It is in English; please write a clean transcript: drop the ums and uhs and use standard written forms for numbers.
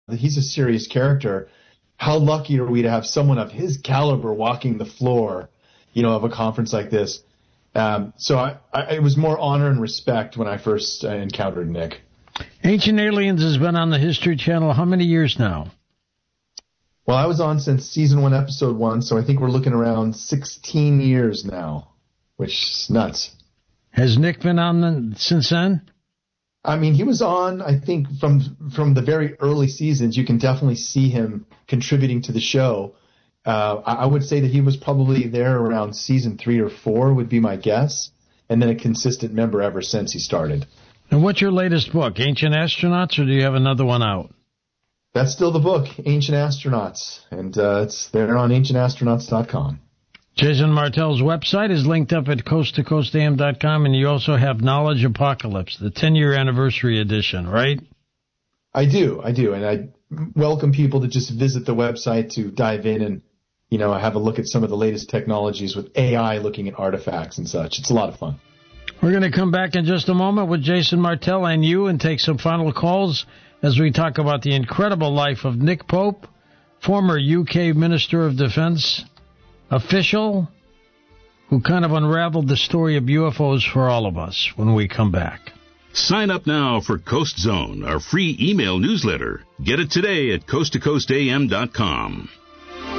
he's a serious character. How lucky are we to have someone of his caliber walking the floor, of a conference like this? So it was more honor and respect when I first encountered Nick. Ancient Aliens has been on the History Channel how many years now? Well, I was on since season 1, episode 1, so I think we're looking around 16 years now, which is nuts. Has Nick been on since then? I mean, he was on, I think, from the very early seasons. You can definitely see him contributing to the show. I would say that he was probably there around season 3 or 4 would be my guess, and then a consistent member ever since he started. And what's your latest book, Ancient Astronauts, or do you have another one out? That's still the book, Ancient Astronauts, and it's there on ancientastronauts.com. Jason Martell's website is linked up at coasttocoastam.com, and you also have Knowledge Apocalypse, the 10-year anniversary edition, right? I do, and I welcome people to just visit the website to dive in and, have a look at some of the latest technologies with AI looking at artifacts and such. It's a lot of fun. We're going to come back in just a moment with Jason Martell and you and take some final calls as we talk about the incredible life of Nick Pope, former UK Minister of Defense official who kind of unraveled the story of UFOs for all of us when we come back. Sign up now for Coast Zone, our free email newsletter. Get it today at coasttocoastam.com.